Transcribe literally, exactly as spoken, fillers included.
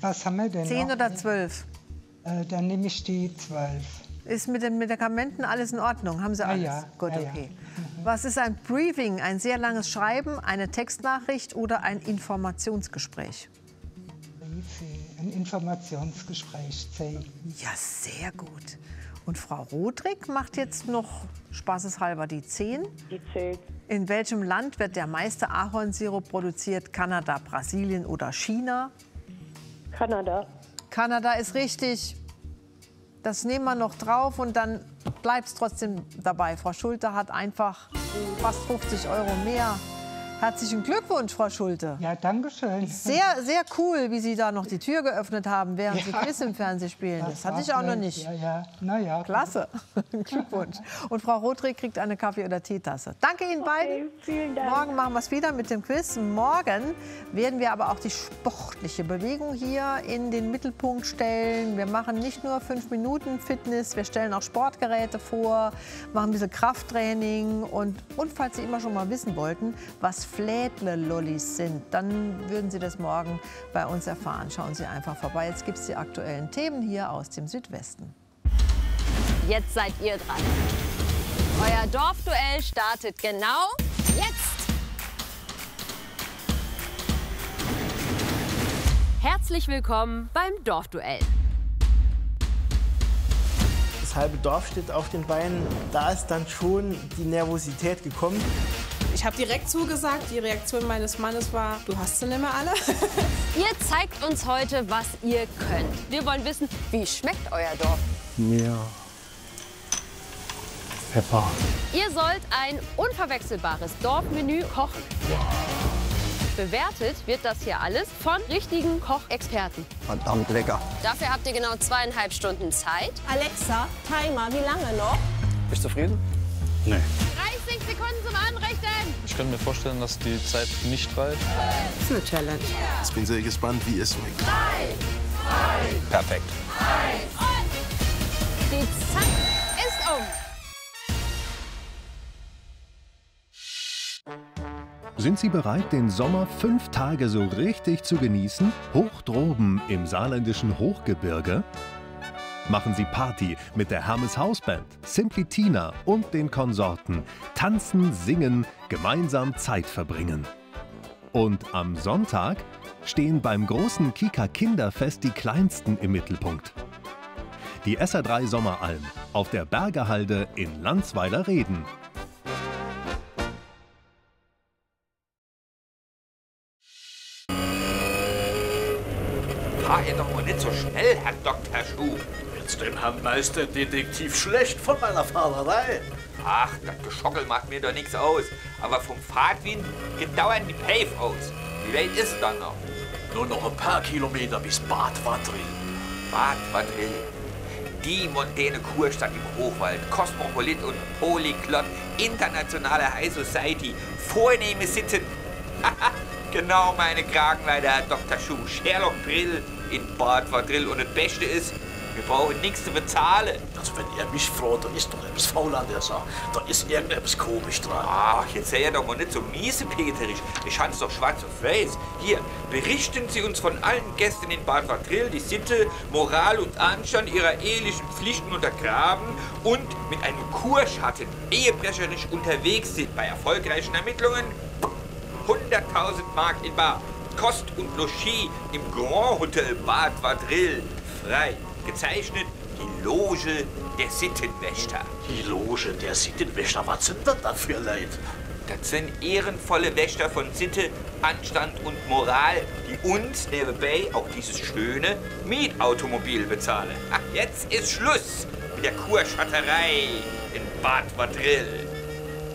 Was haben wir denn Zehn noch? oder zwölf? Äh, dann nehme ich die zwölf. Ist mit den Medikamenten alles in Ordnung? Haben Sie alles? Ja, ja. Gut, Ja, ja. okay. Was ist ein Briefing? Ein sehr langes Schreiben, eine Textnachricht oder ein Informationsgespräch? Ein Informationsgespräch. C. Ja, sehr gut. Und Frau Rodrik macht jetzt noch spaßeshalber die zehn. Die zehn. In welchem Land wird der meiste Ahornsirup produziert? Kanada, Brasilien oder China? Kanada. Kanada ist richtig. Das nehmen wir noch drauf und dann bleibt es trotzdem dabei. Frau Schulte hat einfach fast fünfzig Euro mehr. Herzlichen Glückwunsch, Frau Schulte. Ja, danke schön. Sehr, sehr cool, wie Sie da noch die Tür geöffnet haben, während Ja. Sie Quiz im Fernsehen spielen. Das, Das hatte war ich auch noch blöd. nicht. Ja, ja. Na ja. Klasse. Glückwunsch. Und Frau Rodrik kriegt eine Kaffee- oder Teetasse. Danke Ihnen beiden. Vielen Dank. Morgen machen wir es wieder mit dem Quiz. Morgen werden wir aber auch die sportliche Bewegung hier in den Mittelpunkt stellen. Wir machen nicht nur fünf Minuten Fitness, wir stellen auch Sportgeräte vor, machen ein bisschen Krafttraining. Und, und falls Sie immer schon mal wissen wollten, was Flädle-Lollis sind, dann würden Sie das morgen bei uns erfahren. Schauen Sie einfach vorbei. Jetzt gibt es die aktuellen Themen hier aus dem Südwesten. Jetzt seid ihr dran. Euer Dorfduell startet genau jetzt. Herzlich willkommen beim Dorfduell. Das halbe Dorf steht auf den Beinen. Da ist dann schon die Nervosität gekommen. Ich habe direkt zugesagt. Die Reaktion meines Mannes war, du hast sie nicht mehr alle. Ihr zeigt uns heute, was ihr könnt. Wir wollen wissen, wie schmeckt euer Dorf? Mehr Pfeffer. Ihr sollt ein unverwechselbares Dorfmenü kochen. Bewertet wird das hier alles von richtigen Kochexperten. Verdammt lecker. Dafür habt ihr genau zweieinhalb Stunden Zeit. Alexa, Timer, wie lange noch? Bist du zufrieden? Nee. dreißig Sekunden zum Anrichten. Ich könnte mir vorstellen, dass die Zeit nicht reicht. Das ist eine Challenge. Ich bin sehr gespannt, wie es schmeckt. drei, zwei, Perfekt. eins und die Zeit ist um. Sind Sie bereit, den Sommer fünf Tage so richtig zu genießen? Hoch droben im saarländischen Hochgebirge? Machen Sie Party mit der Hermes Hausband, Simply Tina und den Konsorten. Tanzen, singen, gemeinsam Zeit verbringen. Und am Sonntag stehen beim großen Kika Kinderfest die Kleinsten im Mittelpunkt. Die S R drei Sommeralm auf der Bergerhalde in Landsweiler-Reden. Fahr ihr doch mal nicht so schnell, Herr Doktor Schuh. Jetzt dem Herrn Meisterdetektiv schlecht von meiner Fahrerei. Ach, das Geschockel macht mir doch nichts aus. Aber vom Fahrtwind geht dauernd die Pave aus. Wie weit ist dann noch? Nur noch ein paar Kilometer bis Bad Wadril. Bad Wadril. Die mondäne Kurstadt im Hochwald. Kosmopolit und Polyglot. Internationale High Society. Vornehme Sitten. Genau meine Kragenweite, Herr Doktor Schuh. Sherlock Brill in Bad Wadril. Und das Beste ist, wir brauchen nichts zu bezahlen. Also wenn er mich fragt, dann ist doch etwas faul an der Sache. Da ist irgendetwas komisch dran. Ach, jetzt sei ja doch mal nicht so miesepeterisch. Ich hab's doch schwarz auf weiß. Hier, berichten Sie uns von allen Gästen in Bad Wadril, die Sitte, Moral und Anstand ihrer ehelichen Pflichten untergraben und mit einem Kurschatten ehebrecherisch unterwegs sind bei erfolgreichen Ermittlungen. hunderttausend Mark in bar. Kost und Logis im Grand Hotel Bad Wadril. Frei. Gezeichnet die Loge der Sittenwächter. Die Loge der Sittenwächter, was sind das da für Leute? Das sind ehrenvolle Wächter von Sitte, Anstand und Moral, die uns nebenbei auch dieses schöne Mietautomobil bezahlen. Ach, jetzt ist Schluss mit der Kurschatterei in Bad Wadril.